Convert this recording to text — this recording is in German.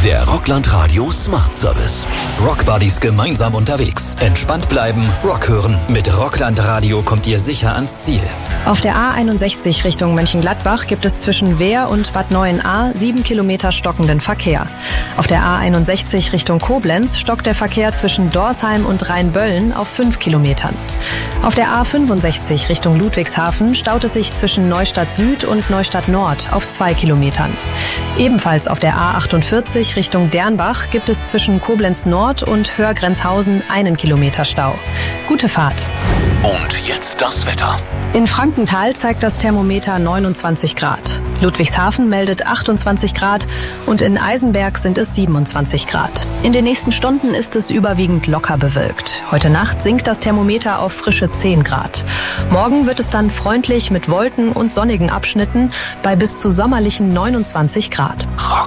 Der Rockland Radio Smart Service. Rockbuddies gemeinsam unterwegs. Entspannt bleiben, Rock hören. Mit Rockland Radio kommt ihr sicher ans Ziel. Auf der A61 Richtung Mönchengladbach gibt es zwischen Wehr und Bad Neuenahr 7 Kilometer stockenden Verkehr. Auf der A61 Richtung Koblenz stockt der Verkehr zwischen Dorsheim und Rheinböllen auf 5 Kilometern. Auf der A65 Richtung Ludwigshafen staut es sich zwischen Neustadt Süd und Neustadt Nord auf 2 Kilometern. Ebenfalls auf der A48 Richtung Dernbach gibt es zwischen Koblenz Nord und Hörgrenzhausen 1 Kilometer Stau. Gute Fahrt. Und jetzt das Wetter. In Frankenthal zeigt das Thermometer 29 Grad. Ludwigshafen meldet 28 Grad und in Eisenberg sind es 27 Grad. In den nächsten Stunden ist es überwiegend locker bewölkt. Heute Nacht sinkt das Thermometer auf frische 10 Grad. Morgen wird es dann freundlich mit Wolken und sonnigen Abschnitten bei bis zu sommerlichen 29 Grad.